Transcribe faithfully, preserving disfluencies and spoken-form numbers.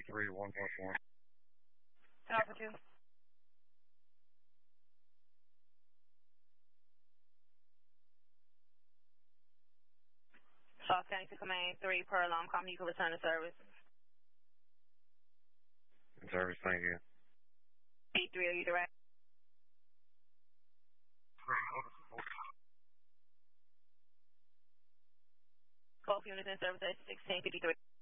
fifty-three, one plus one. Alpha two. South County to Command three per alarm. Company, you can return to service. In service, thank you. eight three, are you direct? Both units in service at sixteen fifty-three.